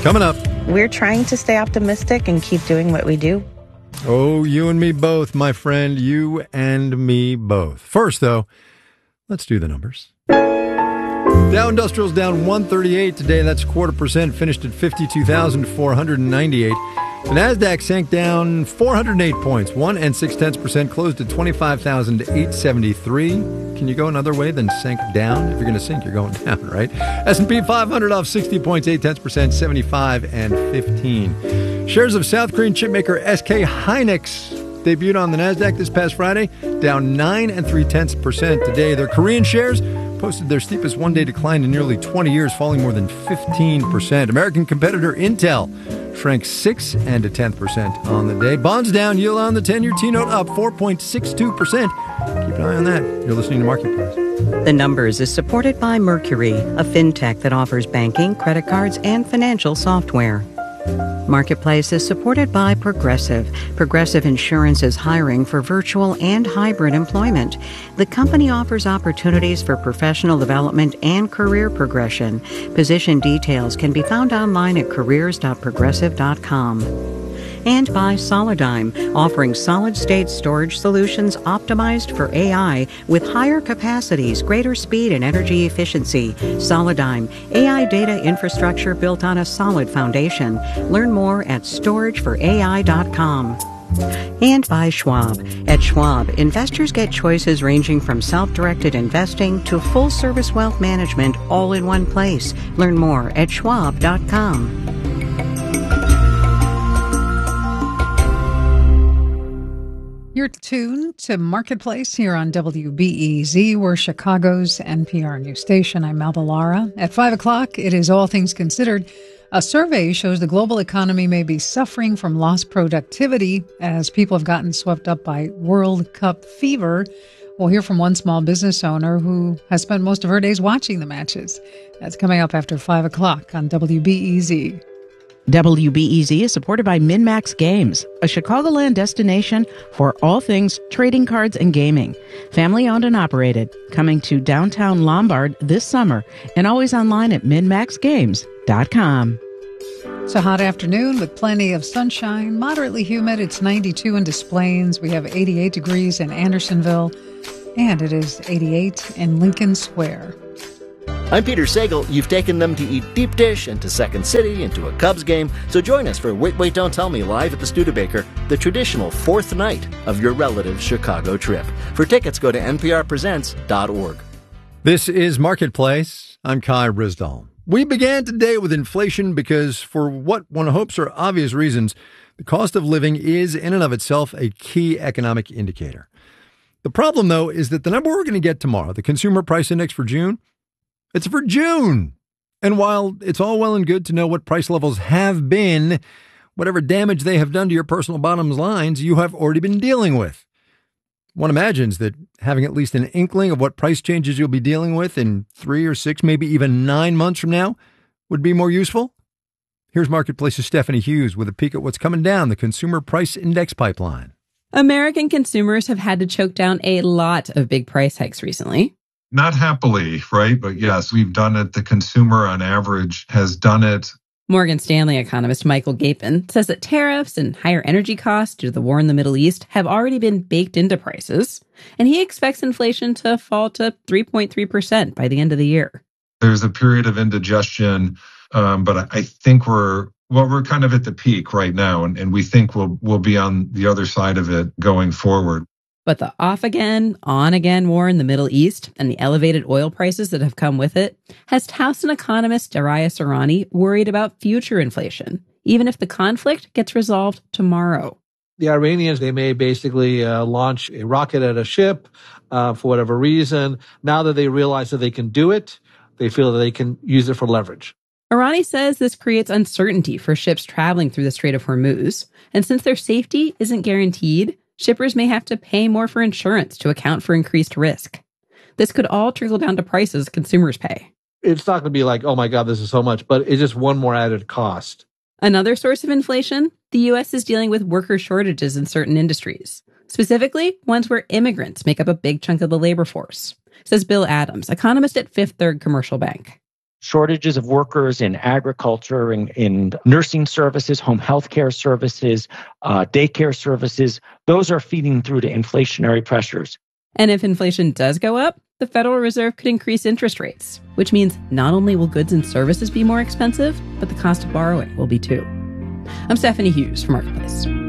Coming up. We're trying to stay optimistic and keep doing what we do. Oh, you and me both, my friend. You and me both. First, though, let's do the numbers. Dow Industrial's down 138 today. That's 0.25%. Finished at 52,498. The NASDAQ sank down 408 points, 1.6%, closed at 25,873. Can you go another way than sank down? If you're going to sink, you're going down, right? S&P 500 off 60 points, 0.8%, 75 and 15. Shares of South Korean chipmaker SK Hynix debuted on the NASDAQ this past Friday, down 9.3% today. Their Korean shares posted their steepest one-day decline in nearly 20 years, falling more than 15%. American competitor Intel shrank 6.1% on the day. Bonds down, yield on the 10-year T-note up 4.62%. Keep an eye on that. You're listening to Marketplace. The Numbers is supported by Mercury, a fintech that offers banking, credit cards, and financial software. Marketplace is supported by Progressive. Progressive Insurance is hiring for virtual and hybrid employment. The company offers opportunities for professional development and career progression. Position details can be found online at careers.progressive.com. And by Solidigm, offering solid-state storage solutions optimized for AI with higher capacities, greater speed, and energy efficiency. Solidigm, AI data infrastructure built on a solid foundation. Learn more at storageforai.com. And by Schwab. At Schwab, investors get choices ranging from self-directed investing to full-service wealth management all in one place. Learn more at schwab.com. You're tuned to Marketplace here on WBEZ. We're Chicago's NPR news station. I'm Melba Lara. At 5 o'clock, it is All Things Considered. A survey shows the global economy may be suffering from lost productivity as people have gotten swept up by World Cup fever. We'll hear from one small business owner who has spent most of her days watching the matches. That's coming up after 5 o'clock on WBEZ. WBEZ is supported by MinMax Games, a Chicagoland destination for all things trading cards and gaming. Family owned and operated, coming to downtown Lombard this summer and always online at minmaxgames.com. It's a hot afternoon with plenty of sunshine, moderately humid. It's 92 in Des Plaines. We have 88 degrees in Andersonville, and it is 88 in Lincoln Square. I'm Peter Sagal. You've taken them to eat deep dish and to Second City and to a Cubs game. So join us for Wait, Wait, Don't Tell Me live at the Studebaker, the traditional fourth night of your relative's Chicago trip. For tickets, go to nprpresents.org. This is Marketplace. I'm Kai Ryssdal. We began today with inflation because for what one hopes are obvious reasons, the cost of living is in and of itself a key economic indicator. The problem, though, is that the number we're going to get tomorrow, the Consumer Price Index for June, it's for June. And while it's all well and good to know what price levels have been, whatever damage they have done to your personal bottom lines, you have already been dealing with. One imagines that having at least an inkling of what price changes you'll be dealing with in 3 or 6, maybe even 9 months from now would be more useful. Here's Marketplace's Stephanie Hughes with a peek at what's coming down the Consumer Price Index pipeline. American consumers have had to choke down a lot of big price hikes recently. Not happily, right? But yes, we've done it. The consumer on average has done it. Morgan Stanley economist Michael Gapin says that tariffs and higher energy costs due to the war in the Middle East have already been baked into prices, and he expects inflation to fall to 3.3% by the end of the year. There's a period of indigestion, but I think we're kind of at the peak right now, and we think we'll be on the other side of it going forward. But the off-again, on-again war in the Middle East and the elevated oil prices that have come with it has Towson economist Darius Arani worried about future inflation, even if the conflict gets resolved tomorrow. The Iranians, they may basically launch a rocket at a ship for whatever reason. Now that they realize that they can do it, they feel that they can use it for leverage. Arani says this creates uncertainty for ships traveling through the Strait of Hormuz, and since their safety isn't guaranteed, shippers may have to pay more for insurance to account for increased risk. This could all trickle down to prices consumers pay. It's not going to be like, oh my God, this is so much, but it's just one more added cost. Another source of inflation, the U.S. is dealing with worker shortages in certain industries, specifically ones where immigrants make up a big chunk of the labor force, says Bill Adams, economist at Fifth Third Commercial Bank. shortages of workers in agriculture, in nursing services, home health care services, daycare services. Those are feeding through to inflationary pressures. And if inflation does go up, the Federal Reserve could increase interest rates, which means not only will goods and services be more expensive, but the cost of borrowing will be too. I'm Stephanie Hughes for Marketplace.